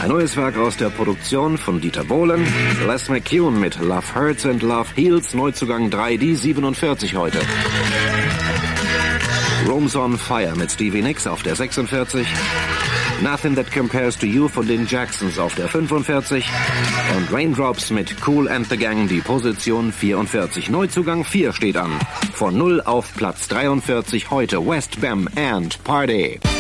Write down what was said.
Neues Werk aus der Produktion von Dieter Bohlen. Les McCune mit Love Hurts and Love Heals, Neuzugang 3D 47 heute. Rooms on Fire mit Stevie Nicks auf der 46. Nothing That Compares to You von den Jacksons auf der 45. Und Raindrops mit Kool and the Gang, die Position 44. Neuzugang 4 steht an. Von 0 auf Platz 43 heute West Bam and Party.